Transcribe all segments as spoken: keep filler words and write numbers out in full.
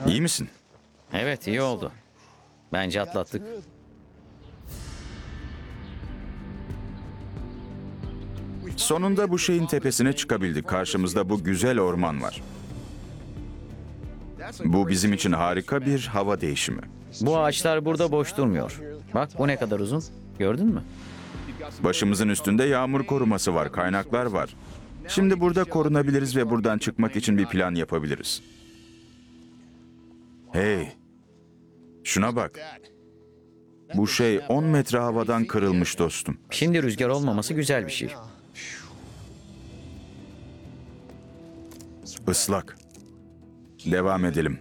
İyi misin? Evet, iyi oldu. Bence atlattık. Sonunda bu şeyin tepesine çıkabildik. Karşımızda bu güzel orman var. Bu bizim için harika bir hava değişimi. Bu ağaçlar burada boş durmuyor. Bak bu ne kadar uzun. Gördün mü? Başımızın üstünde yağmur koruması var, kaynaklar var. Şimdi burada korunabiliriz ve buradan çıkmak için bir plan yapabiliriz. Hey, şuna bak. Bu şey on metre havadan kırılmış dostum. Şimdi rüzgar olmaması güzel bir şey. Islak. Devam edelim.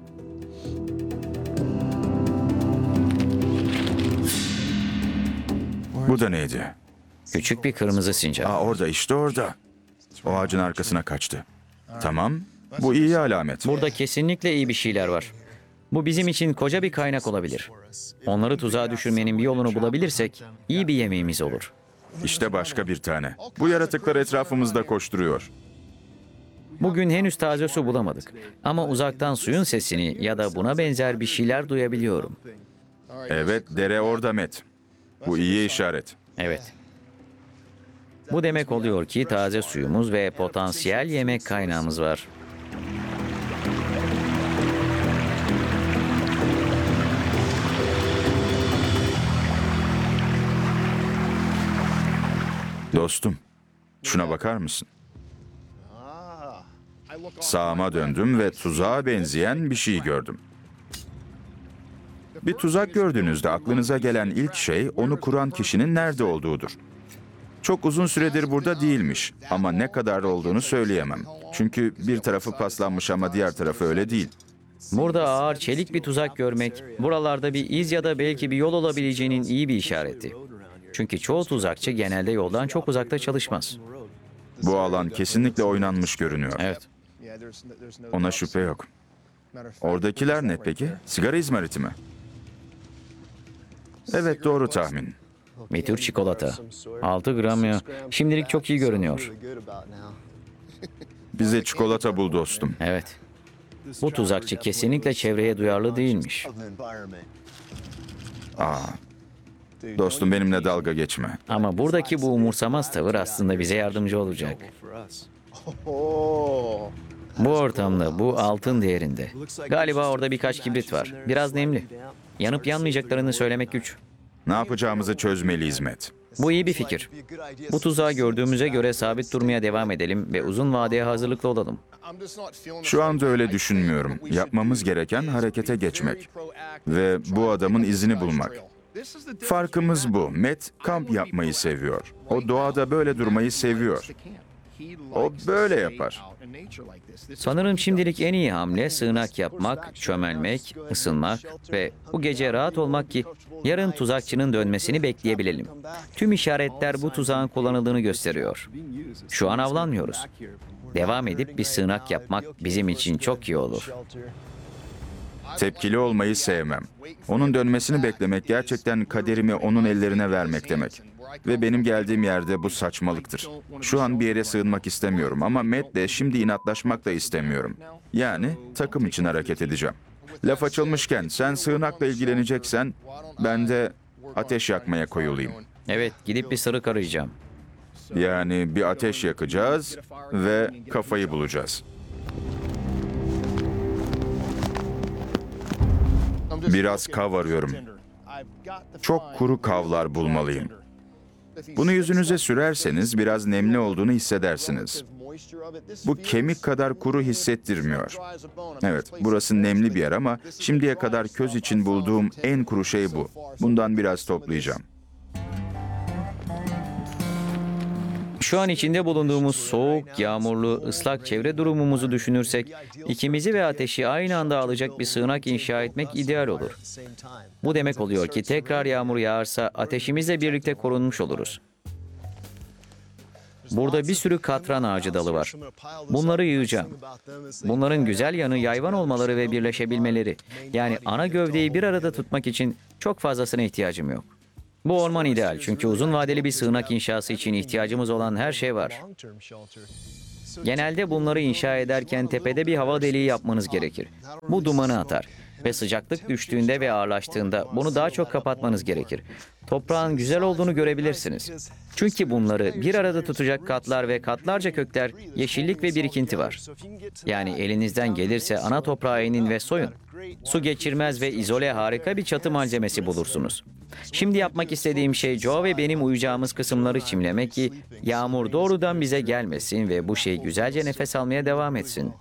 Bu da neydi? Küçük bir kırmızı sincap. Aa, orada işte orada. O ağacın arkasına kaçtı. Tamam, bu iyi alamet. Burada kesinlikle iyi bir şeyler var. Bu bizim için koca bir kaynak olabilir. Onları tuzağa düşürmenin bir yolunu bulabilirsek iyi bir yemeğimiz olur. İşte başka bir tane. Bu yaratıklar etrafımızda koşturuyor. Bugün henüz taze su bulamadık. Ama uzaktan suyun sesini ya da buna benzer bir şeyler duyabiliyorum. Evet, dere orada Met. Bu iyi işaret. Evet. Bu demek oluyor ki taze suyumuz ve potansiyel yemek kaynağımız var. Dostum, şuna bakar mısın? Sağıma döndüm ve tuzağa benzeyen bir şey gördüm. Bir tuzak gördüğünüzde aklınıza gelen ilk şey onu kuran kişinin nerede olduğudur. Çok uzun süredir burada değilmiş ama ne kadar olduğunu söyleyemem. Çünkü bir tarafı paslanmış ama diğer tarafı öyle değil. Burada ağır çelik bir tuzak görmek, buralarda bir iz ya da belki bir yol olabileceğinin iyi bir işareti. Çünkü çoğu tuzakçı genelde yoldan çok uzakta çalışmaz. Bu alan kesinlikle oynanmış görünüyor. Evet. Ona şüphe yok. Oradakiler ne peki? Sigara izmariti mi? Evet, doğru tahmin. Bir tür çikolata. altı gram ya. Şimdilik çok iyi görünüyor. Bize çikolata bul dostum. Evet. Bu tuzakçı kesinlikle çevreye duyarlı değilmiş. Aa, dostum benimle dalga geçme. Ama buradaki bu umursamaz tavır aslında bize yardımcı olacak. Bu ortamda bu altın değerinde. Galiba orada birkaç kibrit var. Biraz nemli. Yanıp yanmayacaklarını söylemek güç. Ne yapacağımızı çözmeliyiz Met. Bu iyi bir fikir. Bu tuzağı gördüğümüze göre sabit durmaya devam edelim ve uzun vadeye hazırlıklı olalım. Şu anda öyle düşünmüyorum. Yapmamız gereken harekete geçmek ve bu adamın izini bulmak. Farkımız bu. Met kamp yapmayı seviyor. O doğada böyle durmayı seviyor. O böyle yapar. Sanırım şimdilik en iyi hamle sığınak yapmak, çömelmek, ısınmak ve bu gece rahat olmak ki yarın tuzakçının dönmesini bekleyebilelim. Tüm işaretler bu tuzağın kullanıldığını gösteriyor. Şu an avlanmıyoruz. Devam edip bir sığınak yapmak bizim için çok iyi olur. Tepkili olmayı sevmem. Onun dönmesini beklemek gerçekten kaderimi onun ellerine vermek demek. Ve benim geldiğim yerde bu saçmalıktır. Şu an bir yere sığınmak istemiyorum ama Matt'le şimdi inatlaşmak da istemiyorum. Yani takım için hareket edeceğim. Laf açılmışken sen sığınakla ilgileneceksen ben de ateş yakmaya koyulayım. Evet, gidip bir sırık arayacağım. Yani bir ateş yakacağız ve kafayı bulacağız. Biraz kav arıyorum. Çok kuru kavlar bulmalıyım. Bunu yüzünüze sürerseniz biraz nemli olduğunu hissedersiniz. Bu kemik kadar kuru hissettirmiyor. Evet, burası nemli bir yer ama şimdiye kadar köz için bulduğum en kuru şey bu. Bundan biraz toplayacağım. Şu an içinde bulunduğumuz soğuk, yağmurlu, ıslak çevre durumumuzu düşünürsek, ikimizi ve ateşi aynı anda alacak bir sığınak inşa etmek ideal olur. Bu demek oluyor ki tekrar yağmur yağarsa ateşimizle birlikte korunmuş oluruz. Burada bir sürü katran ağacı dalı var. Bunları yığacağım. Bunların güzel yanı yayvan olmaları ve birleşebilmeleri. Yani ana gövdeyi bir arada tutmak için çok fazlasına ihtiyacım yok. Bu orman ideal çünkü uzun vadeli bir sığınak inşası için ihtiyacımız olan her şey var. Genelde bunları inşa ederken tepede bir hava deliği yapmanız gerekir. Bu dumanı atar ve sıcaklık düştüğünde ve ağırlaştığında bunu daha çok kapatmanız gerekir. Toprağın güzel olduğunu görebilirsiniz. Çünkü bunları bir arada tutacak katlar ve katlarca kökler, yeşillik ve birikinti var. Yani elinizden gelirse ana toprağa inin ve soyun. Su geçirmez ve izole harika bir çatı malzemesi bulursunuz. Şimdi yapmak istediğim şey Joe ve benim uyuyacağımız kısımları çimlemek ki yağmur doğrudan bize gelmesin ve bu şey güzelce nefes almaya devam etsin.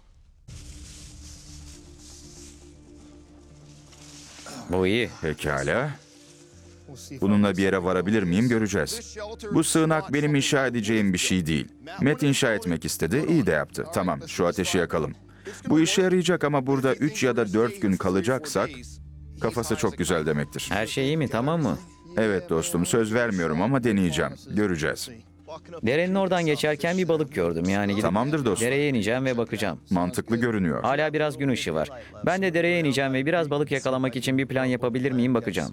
Bu iyi. Pekala. Bununla bir yere varabilir miyim göreceğiz. Bu sığınak benim inşa edeceğim bir şey değil. Matt inşa etmek istedi, iyi de yaptı. Tamam, şu ateşi yakalım. Bu işe yarayacak ama burada üç ya da dört gün kalacaksak kafası çok güzel demektir. Her şey iyi mi, tamam mı? Evet dostum, söz vermiyorum ama deneyeceğim. Göreceğiz. Derenin oradan geçerken bir balık gördüm. Yani gidip Tamamdır dostum. dereye ineceğim ve bakacağım. Mantıklı görünüyor. Hala biraz gün ışığı var. Ben de dereye ineceğim ve biraz balık yakalamak için bir plan yapabilir miyim bakacağım.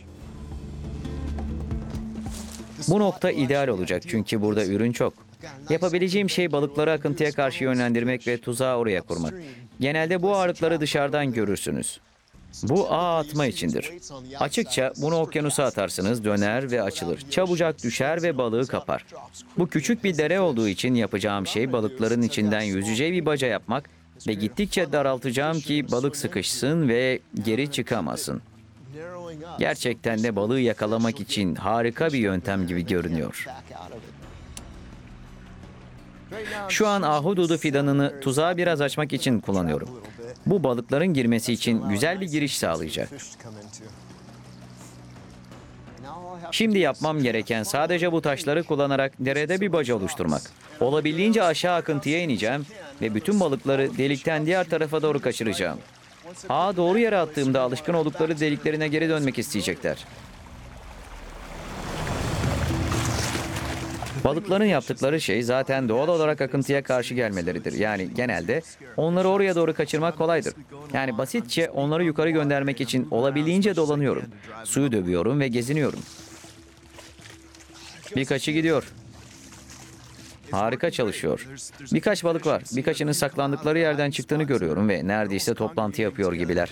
Bu nokta ideal olacak çünkü burada ürün çok. Yapabileceğim şey balıkları akıntıya karşı yönlendirmek ve tuzağı oraya kurmak. Genelde bu ağırlıkları dışarıdan görürsünüz. Bu ağ atma içindir. Açıkça bunu okyanusa atarsınız, döner ve açılır. Çabucak düşer ve balığı kapar. Bu küçük bir dere olduğu için yapacağım şey balıkların içinden yüzeceği bir baca yapmak ve gittikçe daraltacağım ki balık sıkışsın ve geri çıkamasın. Gerçekten de balığı yakalamak için harika bir yöntem gibi görünüyor. Şu an ahududu fidanını tuzağa biraz açmak için kullanıyorum. Bu balıkların girmesi için güzel bir giriş sağlayacak. Şimdi yapmam gereken sadece bu taşları kullanarak derede bir baca oluşturmak. Olabildiğince aşağı akıntıya ineceğim ve bütün balıkları delikten diğer tarafa doğru kaçıracağım. Ağa doğru yere attığımda alışkın oldukları deliklerine geri dönmek isteyecekler. Balıkların yaptıkları şey zaten doğal olarak akıntıya karşı gelmeleridir. Yani genelde onları oraya doğru kaçırmak kolaydır. Yani basitçe onları yukarı göndermek için olabildiğince dolanıyorum. Suyu dövüyorum ve geziniyorum. Birkaçı gidiyor. Harika çalışıyor. Birkaç balık var. Birkaçının saklandıkları yerden çıktığını görüyorum ve neredeyse toplantı yapıyor gibiler.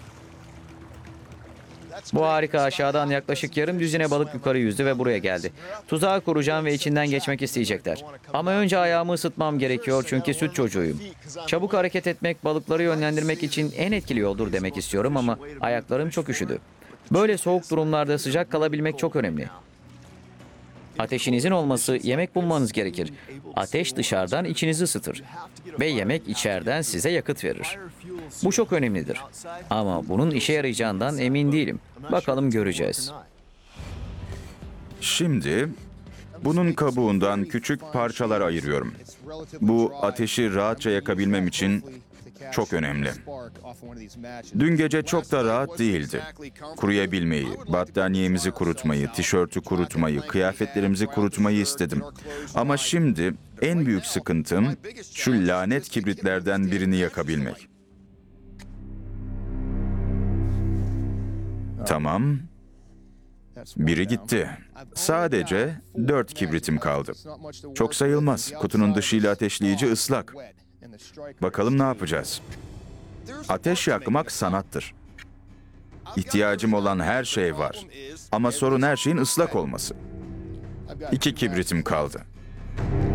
Bu harika. Aşağıdan yaklaşık yarım düzine balık yukarı yüzdü ve buraya geldi. Tuzağı kuracağım ve içinden geçmek isteyecekler. Ama önce ayağımı ısıtmam gerekiyor çünkü süt çocuğuyum. Çabuk hareket etmek balıkları yönlendirmek için en etkili yoldur demek istiyorum ama ayaklarım çok üşüdü. Böyle soğuk durumlarda sıcak kalabilmek çok önemli. Ateşinizin olması, yemek bulmanız gerekir. Ateş dışarıdan içinizi ısıtır ve yemek içeriden size yakıt verir. Bu çok önemlidir. Ama bunun işe yarayacağından emin değilim. Bakalım göreceğiz. Şimdi bunun kabuğundan küçük parçalar ayırıyorum. Bu ateşi rahatça yakabilmem için çok önemli. Dün gece çok da rahat değildi. Kuruyabilmeyi, battaniyemizi kurutmayı, tişörtü kurutmayı, kıyafetlerimizi kurutmayı istedim. Ama şimdi en büyük sıkıntım şu lanet kibritlerden birini yakabilmek. Tamam. Biri gitti. Sadece dört kibritim kaldı. Çok sayılmaz. Kutunun dışıyla ateşleyici ıslak. Bakalım ne yapacağız? Ateş yakmak sanattır. İhtiyacım olan her şey var. Ama sorun her şeyin ıslak olması. İki kibritim kaldı.